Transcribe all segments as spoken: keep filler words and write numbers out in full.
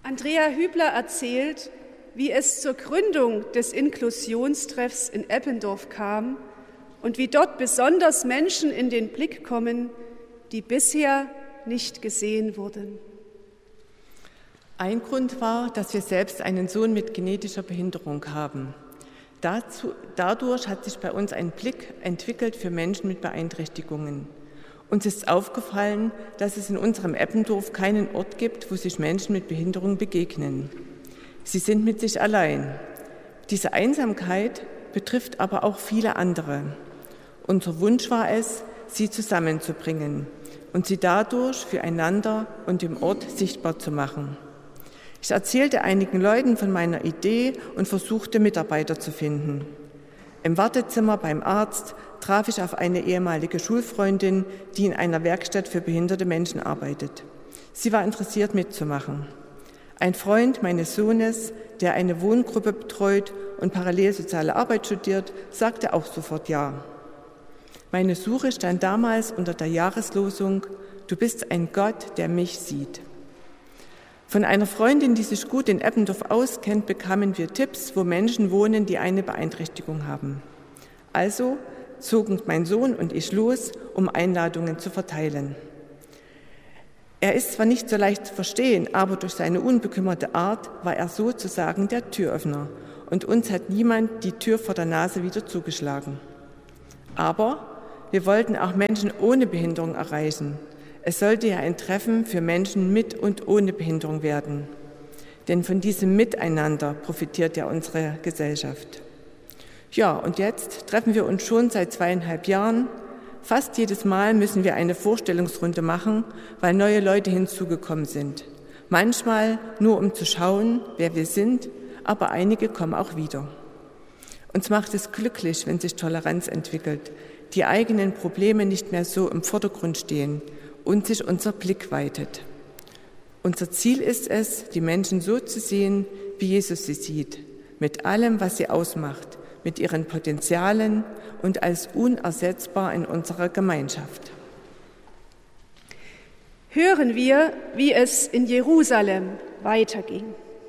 Andrea Hübler erzählt, wie es zur Gründung des Inklusionstreffs in Eppendorf kam und wie dort besonders Menschen in den Blick kommen, die bisher nicht gesehen wurden. Ein Grund war, dass wir selbst einen Sohn mit genetischer Behinderung haben. Dazu, dadurch hat sich bei uns ein Blick entwickelt für Menschen mit Beeinträchtigungen. Uns ist aufgefallen, dass es in unserem Eppendorf keinen Ort gibt, wo sich Menschen mit Behinderung begegnen. Sie sind mit sich allein. Diese Einsamkeit betrifft aber auch viele andere. Unser Wunsch war es, sie zusammenzubringen und sie dadurch füreinander und im Ort sichtbar zu machen. Ich erzählte einigen Leuten von meiner Idee und versuchte, Mitarbeiter zu finden. Im Wartezimmer beim Arzt traf ich auf eine ehemalige Schulfreundin, die in einer Werkstatt für behinderte Menschen arbeitet. Sie war interessiert, mitzumachen. Ein Freund meines Sohnes, der eine Wohngruppe betreut und parallel soziale Arbeit studiert, sagte auch sofort ja. Meine Suche stand damals unter der Jahreslosung: Du bist ein Gott, der mich sieht. Von einer Freundin, die sich gut in Eppendorf auskennt, bekamen wir Tipps, wo Menschen wohnen, die eine Beeinträchtigung haben. Also zogen mein Sohn und ich los, um Einladungen zu verteilen. Er ist zwar nicht so leicht zu verstehen, aber durch seine unbekümmerte Art war er sozusagen der Türöffner und uns hat niemand die Tür vor der Nase wieder zugeschlagen. Aber wir wollten auch Menschen ohne Behinderung erreichen. Es sollte ja ein Treffen für Menschen mit und ohne Behinderung werden. Denn von diesem Miteinander profitiert ja unsere Gesellschaft. Ja, und jetzt treffen wir uns schon seit zweieinhalb Jahren. Fast jedes Mal müssen wir eine Vorstellungsrunde machen, weil neue Leute hinzugekommen sind. Manchmal nur, um zu schauen, wer wir sind, aber einige kommen auch wieder. Uns macht es glücklich, wenn sich Toleranz entwickelt, die eigenen Probleme nicht mehr so im Vordergrund stehen und sich unser Blick weitet. Unser Ziel ist es, die Menschen so zu sehen, wie Jesus sie sieht, mit allem, was sie ausmacht, mit ihren Potenzialen und als unersetzbar in unserer Gemeinschaft. Hören wir, wie es in Jerusalem weiterging.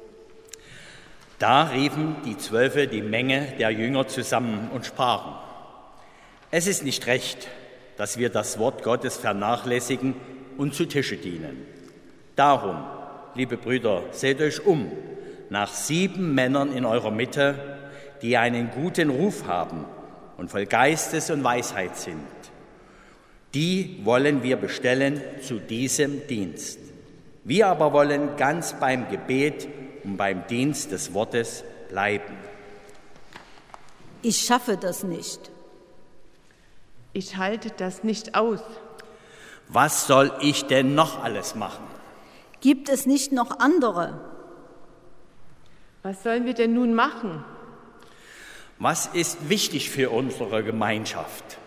Da riefen die Zwölfe die Menge der Jünger zusammen und sprachen: Es ist nicht recht, dass wir das Wort Gottes vernachlässigen und zu Tische dienen. Darum, liebe Brüder, seht euch um nach sieben Männern in eurer Mitte, die einen guten Ruf haben und voll Geistes und Weisheit sind. Die wollen wir bestellen zu diesem Dienst. Wir aber wollen ganz beim Gebet und beim Dienst des Wortes bleiben. Ich schaffe das nicht. Ich halte das nicht aus. Was soll ich denn noch alles machen? Gibt es nicht noch andere? Was sollen wir denn nun machen? Was ist wichtig für unsere Gemeinschaft?